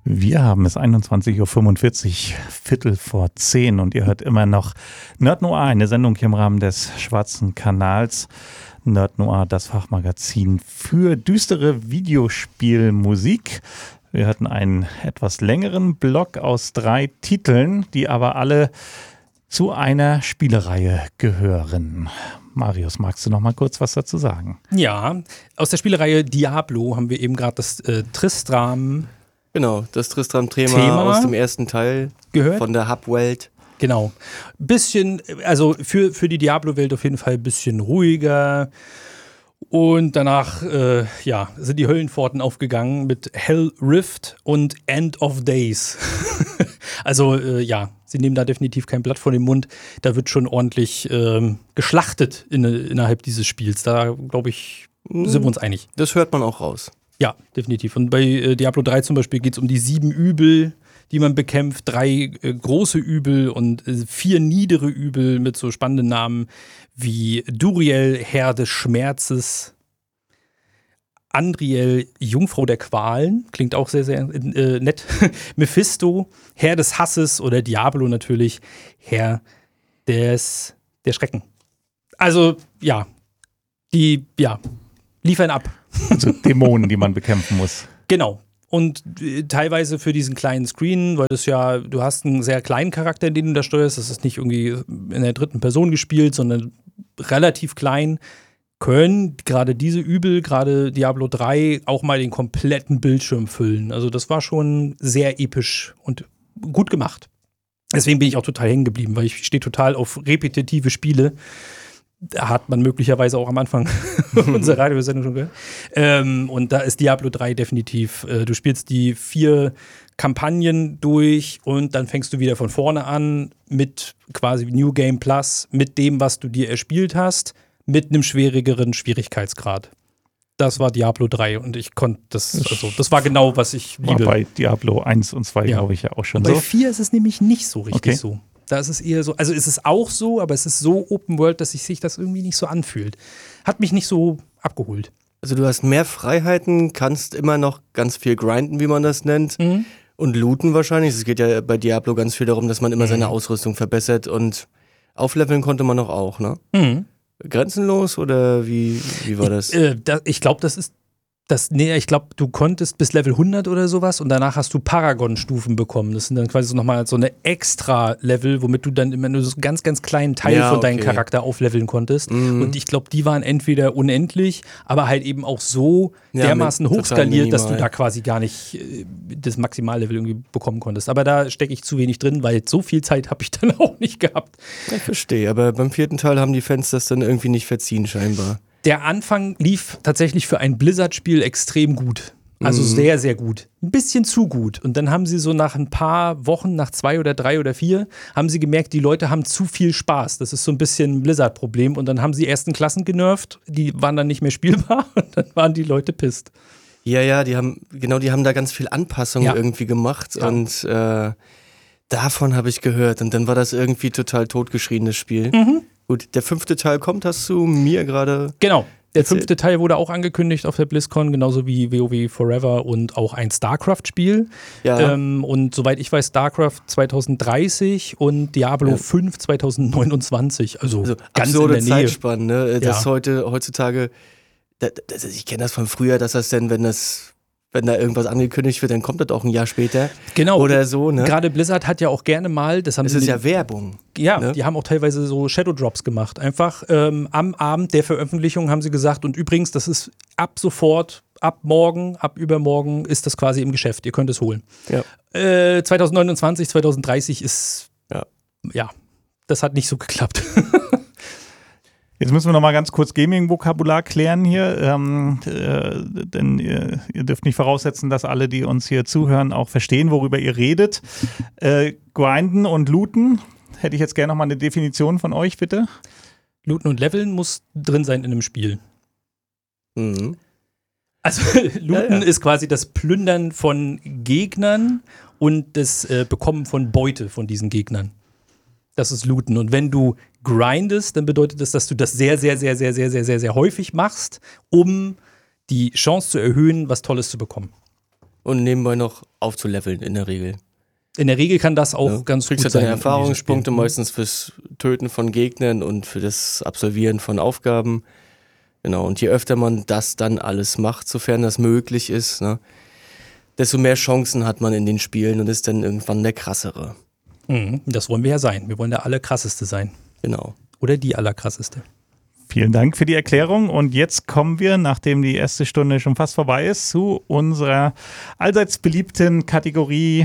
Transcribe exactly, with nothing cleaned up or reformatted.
Wir haben es einundzwanzig Uhr fünfundvierzig, Viertel vor zehn und ihr hört immer noch Nerd Noir, eine Sendung hier im Rahmen des Schwarzen Kanals. Nerd Noir, das Fachmagazin für düstere Videospielmusik. Wir hatten einen etwas längeren Block aus drei Titeln, die aber alle zu einer Spielereihe gehören. Marius, magst du noch mal kurz was dazu sagen? Ja, aus der Spielereihe Diablo haben wir eben gerade das äh, Tristram Genau, das Tristram-Thema Thema aus dem ersten Teil gehört. Von der Hub-Welt. Genau. Bisschen, also für, für die Diablo-Welt auf jeden Fall ein bisschen ruhiger. Und danach, äh, ja, sind die Höllenpforten aufgegangen mit Hell Rift und End of Days. Also, äh, ja, sie nehmen da definitiv kein Blatt vor den Mund. Da wird schon ordentlich ähm, geschlachtet in, innerhalb dieses Spiels. Da, glaube ich, sind wir uns einig. Das hört man auch raus. Ja, definitiv. Und bei äh, Diablo drei zum Beispiel geht es um die sieben Übel, die man bekämpft. Drei äh, große Übel und äh, vier niedere Übel mit so spannenden Namen wie Duriel, Herr des Schmerzes, Andriel, Jungfrau der Qualen, klingt auch sehr, sehr äh, nett. Mephisto, Herr des Hasses oder Diablo natürlich, Herr des der Schrecken. Also, ja, die, ja, liefern ab. Also Dämonen, die man bekämpfen muss. Genau. Und äh, teilweise für diesen kleinen Screen, weil das ja, du hast einen sehr kleinen Charakter, den du da steuerst. Das ist nicht irgendwie in der dritten Person gespielt, sondern relativ klein. Können gerade diese Übel, gerade Diablo drei, auch mal den kompletten Bildschirm füllen. Also das war schon sehr episch und gut gemacht. Deswegen bin ich auch total hängen geblieben, weil ich stehe total auf repetitive Spiele. Da hat man möglicherweise auch am Anfang unserer Radiosendung schon gehört. Ähm, und da ist Diablo drei definitiv. Äh, du spielst die vier Kampagnen durch und dann fängst du wieder von vorne an mit quasi New Game Plus, mit dem, was du dir erspielt hast, mit einem schwierigeren Schwierigkeitsgrad. Das war Diablo drei und ich konnte das, also das war genau, was ich liebe. War bei Diablo eins und zwei, ja. glaube ich, ja auch schon und so. Bei vier ist es nämlich nicht so richtig okay. so. Da ist es eher so, also ist es auch so, aber es ist so Open World, dass sich das irgendwie nicht so anfühlt. Hat mich nicht so abgeholt. Also du hast mehr Freiheiten, kannst immer noch ganz viel grinden, wie man das nennt. Mhm. Und looten wahrscheinlich. Es geht ja bei Diablo ganz viel darum, dass man immer mhm. seine Ausrüstung verbessert und aufleveln konnte man doch auch, ne? Mhm. Grenzenlos oder wie, wie war das? Ich, äh, da, ich glaube, das ist das, nee, ich glaube, du konntest bis Level hundert oder sowas und danach hast du Paragon-Stufen bekommen. Das sind dann quasi so nochmal so eine Extra-Level, womit du dann immer nur so einen ganz, ganz kleinen Teil ja, von deinem okay. Charakter aufleveln konntest. Mhm. Und ich glaube, die waren entweder unendlich, aber halt eben auch so ja, dermaßen hochskaliert, dass du da quasi gar nicht äh, das Maximallevel irgendwie bekommen konntest. Aber da stecke ich zu wenig drin, weil so viel Zeit habe ich dann auch nicht gehabt. Ich verstehe, aber beim vierten Teil haben die Fans das dann irgendwie nicht verziehen scheinbar. Der Anfang lief tatsächlich für ein Blizzard-Spiel extrem gut. Also mhm. sehr, sehr gut. Ein bisschen zu gut. Und dann haben sie so nach ein paar Wochen, nach zwei oder drei oder vier, haben sie gemerkt, die Leute haben zu viel Spaß. Das ist so ein bisschen ein Blizzard-Problem. Und dann haben sie ersten Klassen genervt. Die waren dann nicht mehr spielbar. Und dann waren die Leute pisst. Ja, ja, die haben, genau, die haben da ganz viel Anpassungen ja. irgendwie gemacht. Ja. Und äh, davon habe ich gehört. Und dann war das irgendwie total totgeschriebenes Spiel. Mhm. Gut, der fünfte Teil kommt, hast du mir gerade Genau, der fünfte Teil wurde auch angekündigt auf der BlizzCon, genauso wie WoW Forever und auch ein StarCraft-Spiel. Ja. Ähm, und soweit ich weiß, StarCraft zwanzig dreißig und Diablo ja. fünf zwanzig neunundzwanzig. Also, also ganz absurde in der Nähe. Zeitspannen, ne? Das ja. heute, heutzutage, das, das, ich kenne das von früher, dass das denn, wenn das wenn da irgendwas angekündigt wird, dann kommt das auch ein Jahr später. Genau. Oder so, ne? Gerade Blizzard hat ja auch gerne mal, das haben es ist ja Werbung. Ja, ne? Die haben auch teilweise so Shadow Drops gemacht. Einfach ähm, am Abend der Veröffentlichung haben sie gesagt, und übrigens, das ist ab sofort, ab morgen, ab übermorgen ist das quasi im Geschäft. Ihr könnt es holen. Ja. Äh, zwanzig neunundzwanzig, zwanzig dreißig ist, ja, ja das hat nicht so geklappt. Jetzt müssen wir noch mal ganz kurz Gaming-Vokabular klären hier, ähm, äh, denn ihr, ihr dürft nicht voraussetzen, dass alle, die uns hier zuhören, auch verstehen, worüber ihr redet. Äh, grinden und looten, hätte ich jetzt gerne noch mal eine Definition von euch, bitte. Looten und Leveln muss drin sein in einem Spiel. Mhm. Also Looten ja, ja. ist quasi das Plündern von Gegnern und das äh, Bekommen von Beute von diesen Gegnern. Das ist Looten. Und wenn du grindest, dann bedeutet das, dass du das sehr, sehr, sehr, sehr, sehr, sehr, sehr, sehr häufig machst, um die Chance zu erhöhen, was Tolles zu bekommen. und nebenbei noch aufzuleveln in der Regel. In der Regel kann das auch ja. ganz gut sein. Du kriegst halt deine Erfahrungspunkte meistens fürs Töten von Gegnern und für das Absolvieren von Aufgaben. Genau, und je öfter man das dann alles macht, sofern das möglich ist, ne, desto mehr Chancen hat man in den Spielen und ist dann irgendwann der Krassere. Mhm, das wollen wir ja sein. Wir wollen der Allerkrasseste sein. Genau. Oder die Allerkrasseste. Vielen Dank für die Erklärung und jetzt kommen wir, nachdem die erste Stunde schon fast vorbei ist, zu unserer allseits beliebten Kategorie